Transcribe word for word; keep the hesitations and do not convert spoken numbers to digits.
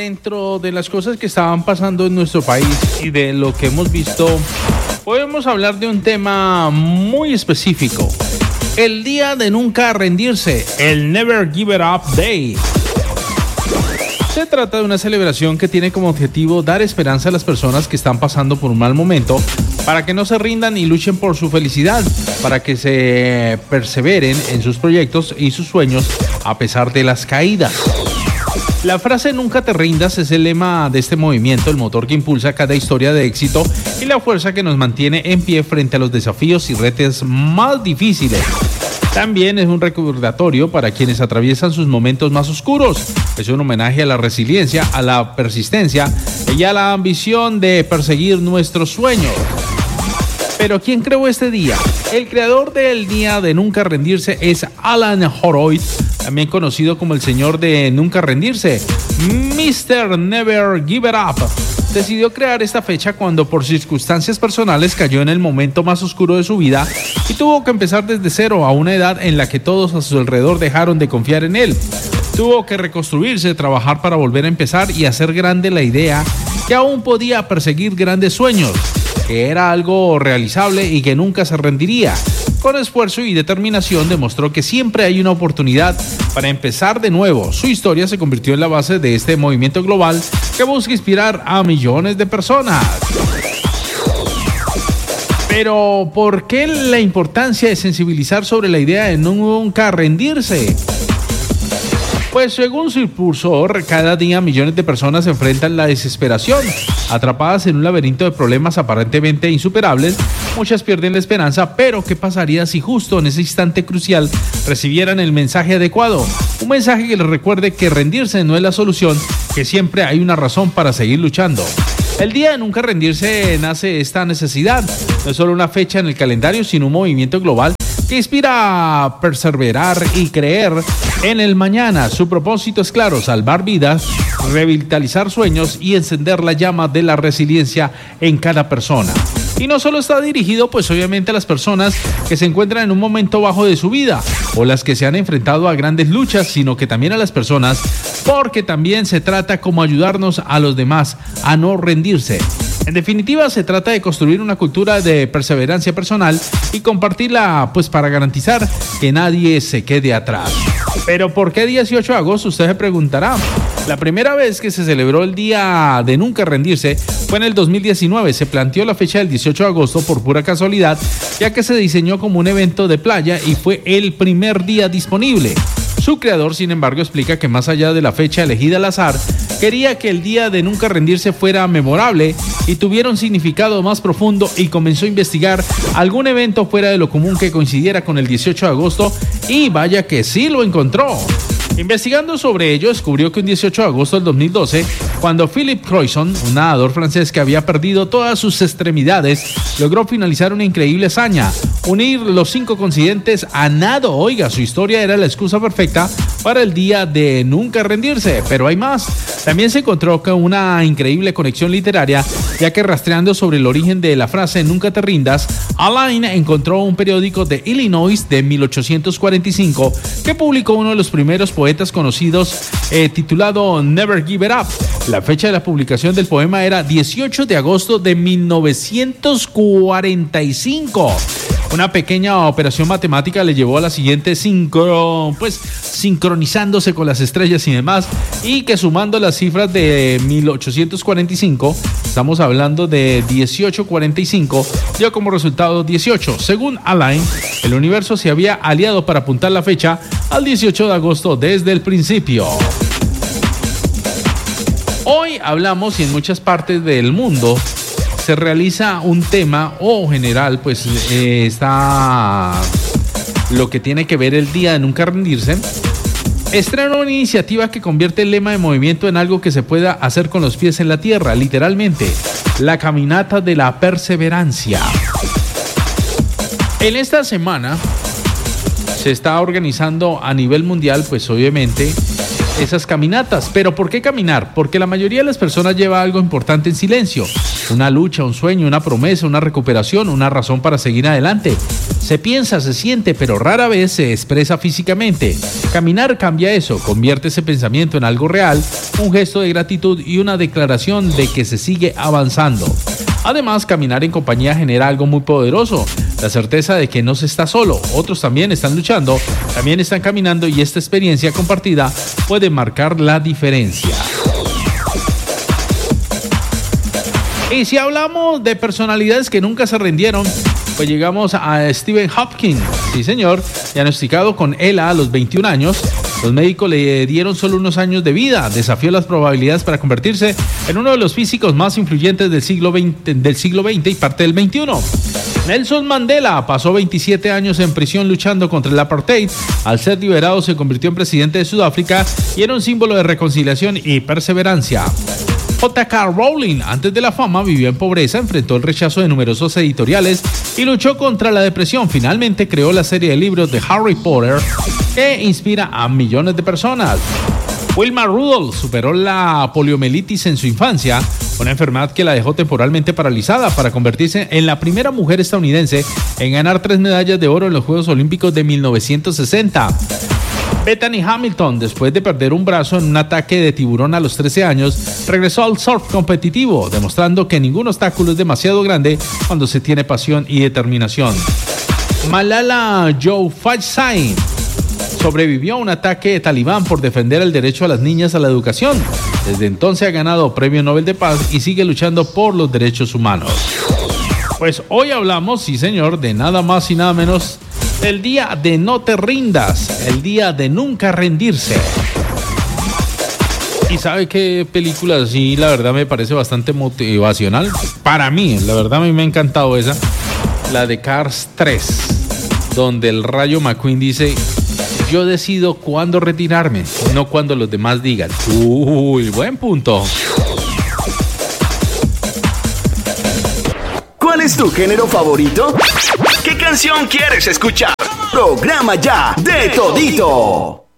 Dentro de las cosas que estaban pasando en nuestro país y de lo que hemos visto, podemos hablar de un tema muy específico. El día de nunca rendirse, el Never Give It Up Day. Se trata de una celebración que tiene como objetivo dar esperanza a las personas que están pasando por un mal momento para que no se rindan y luchen por su felicidad, para que se perseveren en sus proyectos y sus sueños a pesar de las caídas. La frase "nunca te rindas" es el lema de este movimiento, el motor que impulsa cada historia de éxito y la fuerza que nos mantiene en pie frente a los desafíos y retos más difíciles. También es un recordatorio para quienes atraviesan sus momentos más oscuros. Es un homenaje a la resiliencia, a la persistencia y a la ambición de perseguir nuestros sueños. Pero ¿quién creó este día? El creador del día de nunca rendirse es Alan Horoyd, también conocido como el señor de nunca rendirse, mister Never Give It Up. Decidió crear esta fecha cuando por circunstancias personales cayó en el momento más oscuro de su vida y tuvo que empezar desde cero a una edad en la que todos a su alrededor dejaron de confiar en él. Tuvo que reconstruirse, trabajar para volver a empezar y hacer grande la idea que aún podía perseguir grandes sueños, que era algo realizable y que nunca se rendiría. Con esfuerzo y determinación demostró que siempre hay una oportunidad para empezar de nuevo. Su historia se convirtió en la base de este movimiento global que busca inspirar a millones de personas. Pero, ¿por qué la importancia de sensibilizar sobre la idea de nunca rendirse? Pues según su impulsor, cada día millones de personas enfrentan la desesperación. Atrapadas en un laberinto de problemas aparentemente insuperables, muchas pierden la esperanza, pero ¿qué pasaría si justo en ese instante crucial recibieran el mensaje adecuado? Un mensaje que les recuerde que rendirse no es la solución, que siempre hay una razón para seguir luchando. El día de nunca rendirse nace esta necesidad. No es solo una fecha en el calendario, sino un movimiento global que inspira a perseverar y creer en el mañana. Su propósito es claro: salvar vidas, revitalizar sueños y encender la llama de la resiliencia en cada persona. Y no solo está dirigido pues obviamente a las personas que se encuentran en un momento bajo de su vida o las que se han enfrentado a grandes luchas, sino que también a las personas, porque también se trata como ayudarnos a los demás a no rendirse. En definitiva, se trata de construir una cultura de perseverancia personal y compartirla pues para garantizar que nadie se quede atrás. Pero ¿por qué dieciocho de agosto? Usted se preguntará. La primera vez que se celebró el día de nunca rendirse fue en el dos mil diecinueve. Se planteó la fecha del dieciocho de agosto por pura casualidad, ya que se diseñó como un evento de playa y fue el primer día disponible. Su creador, sin embargo, explica que más allá de la fecha elegida al azar, quería que el día de nunca rendirse fuera memorable y tuviera un significado más profundo, y comenzó a investigar algún evento fuera de lo común que coincidiera con el dieciocho de agosto, y vaya que sí lo encontró. Investigando sobre ello, descubrió que un dieciocho de agosto del dos mil doce, cuando Philippe Croizon, un nadador francés que había perdido todas sus extremidades, logró finalizar una increíble hazaña: unir los cinco continentes a nado. Oiga, su historia era la excusa perfecta para el día de nunca rendirse. Pero hay más. También se encontró con una increíble conexión literaria, ya que rastreando sobre el origen de la frase "nunca te rindas", Alain encontró un periódico de Illinois de mil ochocientos cuarenta y cinco que publicó uno de los primeros poetas conocidos, eh, titulado Never Give It Up. La fecha de la publicación del poema era dieciocho de agosto de mil novecientos cuarenta y cinco. Una pequeña operación matemática le llevó a la siguiente sincro, pues, sincronizándose con las estrellas y demás, y que sumando las cifras de mil ochocientos cuarenta y cinco, estamos hablando de dieciocho cuarenta y cinco, dio como resultado dieciocho. Según Alain, el universo se había aliado para apuntar la fecha al dieciocho de agosto desde el principio. Hoy hablamos, y en muchas partes del mundo se realiza un tema, o general, pues eh, está lo que tiene que ver el día de nunca rendirse. Estrena una iniciativa que convierte el lema de movimiento en algo que se pueda hacer con los pies en la tierra, literalmente: la caminata de la perseverancia. En esta semana se está organizando a nivel mundial, pues obviamente, esas caminatas. ¿Pero por qué caminar? Porque la mayoría de las personas lleva algo importante en silencio: una lucha, un sueño, una promesa, una recuperación, una razón para seguir adelante. Se piensa, se siente, pero rara vez se expresa físicamente. Caminar cambia eso, convierte ese pensamiento en algo real, un gesto de gratitud y una declaración de que se sigue avanzando. Además, caminar en compañía genera algo muy poderoso, la certeza de que no se está solo, otros también están luchando, también están caminando y esta experiencia compartida puede marcar la diferencia. Y si hablamos de personalidades que nunca se rindieron, pues llegamos a Stephen Hawking. Sí, señor, diagnosticado con ELA a los veintiún años. Los médicos le dieron solo unos años de vida. Desafió las probabilidades para convertirse en uno de los físicos más influyentes del siglo veinte, del siglo veinte y parte del veintiuno. Nelson Mandela pasó veintisiete años en prisión luchando contra el apartheid. Al ser liberado se convirtió en presidente de Sudáfrica y era un símbolo de reconciliación y perseverancia. J K Rowling, antes de la fama, vivió en pobreza, enfrentó el rechazo de numerosos editoriales y luchó contra la depresión. Finalmente creó la serie de libros de Harry Potter que inspira a millones de personas. Wilma Rudolph superó la poliomielitis en su infancia, una enfermedad que la dejó temporalmente paralizada para convertirse en la primera mujer estadounidense en ganar tres medallas de oro en los Juegos Olímpicos de mil novecientos sesenta. Bethany Hamilton, después de perder un brazo en un ataque de tiburón a los trece años, regresó al surf competitivo, demostrando que ningún obstáculo es demasiado grande cuando se tiene pasión y determinación. Malala Yousafzai sobrevivió a un ataque talibán por defender el derecho a las niñas a la educación. Desde entonces ha ganado Premio Nobel de Paz y sigue luchando por los derechos humanos. Pues hoy hablamos, sí señor, de nada más y nada menos el día de no te rindas, el día de nunca rendirse. ¿Y sabe qué película sí, la verdad me parece bastante motivacional? Para mí, la verdad a mí me ha encantado esa, la de Cars tres, donde el Rayo McQueen dice: yo decido cuándo retirarme, no cuando los demás digan. Uy, buen punto. ¿Cuál es tu género favorito? ¿Qué canción quieres escuchar? Programa ya de Todito.